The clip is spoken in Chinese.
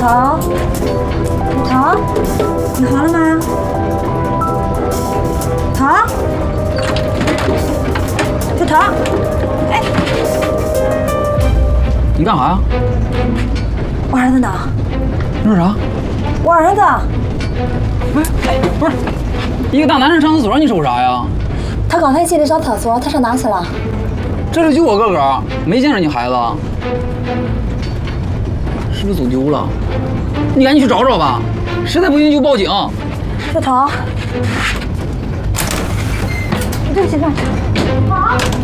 腾，小腾，你好了吗？腾，小腾，哎， 你干啥呀？ 我儿子呢？ 你说啥？ 我儿子， 不是，一个大男人上厕所，你说啥呀？ 他刚才进来上厕所，他上哪去了？ 这里就我哥哥，没见着你孩子，是不是走丢了？你赶紧去找找吧，实在不行就报警。 小腾，对不起，好。